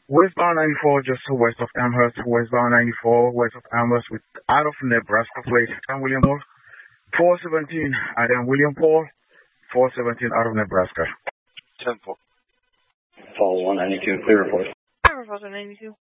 Westbound 94, just west of Amherst. Westbound 94, west of Amherst, with out of Nebraska plate. Adam William Paul, 417. Adam William Paul, 417 out of Nebraska. 10-4. Fall 192, clear report. Report 192.